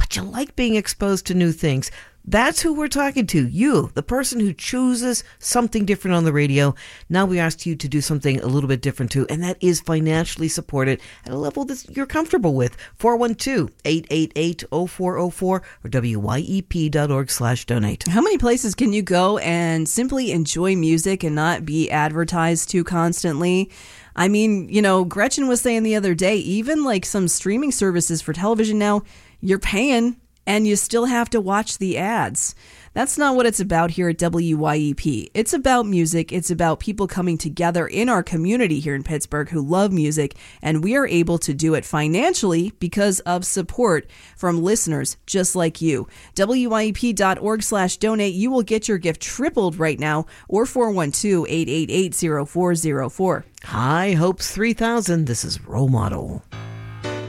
but you like being exposed to new things. That's who we're talking to. You, the person who chooses something different on the radio. Now we asked you to do something a little bit different too, and that is financially supported at a level that you're comfortable with. 412-888-0404 or wyep.org/donate. How many places can you go and simply enjoy music and not be advertised to constantly? I mean, Gretchen was saying the other day, even like some streaming services for television now, you're paying and you still have to watch the ads. That's not what it's about here at WYEP. It's about music. It's about people coming together in our community here in Pittsburgh who love music, and we are able to do it financially because of support from listeners just like you. WYEP.org/donate. You will get your gift tripled right now, or 412-888-0404. High Hopes 3000. This is Role Model.